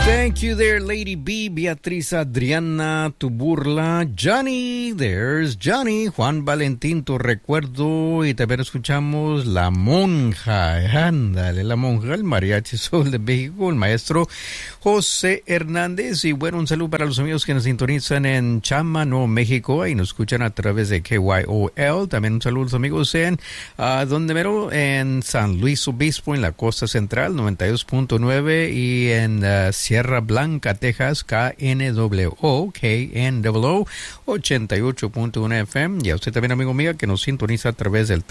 Thank you there, Lady B, Beatriz Adriana, tu burla, Johnny, there's Johnny, Juan Valentín, tu recuerdo, y también escuchamos La Monja, ándale, La Monja, el Mariachi Sol de México, el maestro José Hernández, y bueno, un saludo para los amigos que nos sintonizan en Chama, Nuevo México, y nos escuchan a través de KYOL, también un saludo a los amigos en donde mero, en San Luis Obispo, en la costa central, 92.9, y en Sierra Blanca, Texas, KNWO 88.1 FM. Y a usted también, amigo mío, que nos sintoniza a través del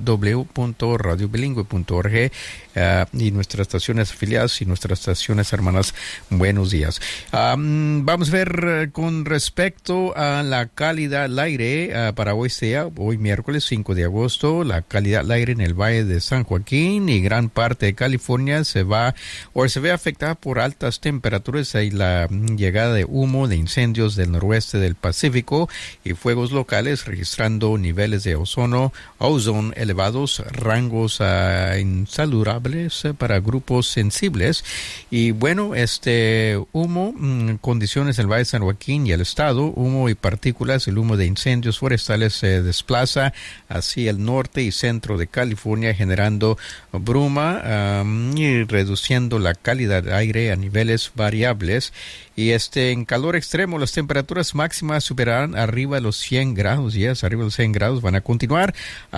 www.radiobilingüe.org y nuestras estaciones afiliadas y nuestras estaciones hermanas. Buenos días. Vamos a ver con respecto a la calidad del aire para hoy miércoles 5 de agosto, la calidad del aire en el Valle de San Joaquín y gran parte de California se ve afectada por altas temperaturas y la llegada de humo de incendios del noroeste del Pacífico y fuegos locales, registrando niveles de ozón elevados, rangos insalubres para grupos sensibles. Y bueno, humo, condiciones en el Valle de San Joaquín y el estado, humo y partículas, el humo de incendios forestales se desplaza hacia el norte y centro de California, generando bruma y reduciendo la calidad de aire a niveles variables. Y en calor extremo, las temperaturas máximas superarán arriba de los 100 grados, arriba de los 100 grados van a continuar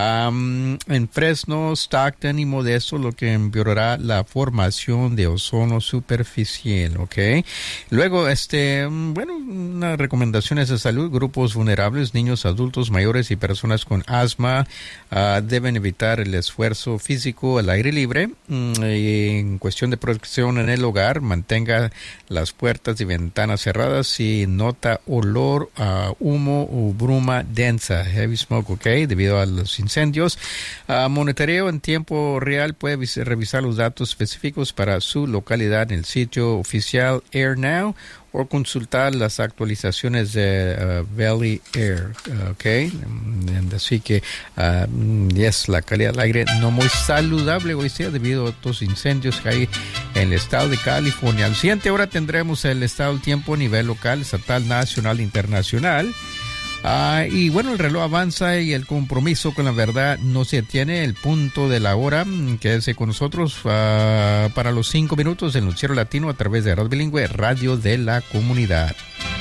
en Fresno, Stockton y Modesto, lo que empeorará la formación de ozono superficial, ¿ok? Luego, unas recomendaciones de salud, grupos vulnerables, niños, adultos, mayores y personas con asma deben evitar el esfuerzo físico al aire libre. Y en cuestión de protección en el hogar, mantenga las puertas y ventanas cerradas si nota olor a humo o bruma densa, heavy smoke, ok, debido a los incendios. Monitoreo en tiempo real, puede revisar los datos específicos para su localidad en el sitio oficial AirNow o consultar las actualizaciones de Valley Air, ok. Así que la calidad del aire no muy saludable hoy día debido a estos incendios que hay en el estado de California. Al siguiente hora tendremos el estado del tiempo a nivel local, estatal, nacional e internacional. Y bueno, el reloj avanza y el compromiso con la verdad no se detiene. El punto de la hora, quédese con nosotros para los 5 minutos del noticiero latino a través de Radio Bilingüe, Radio de la Comunidad.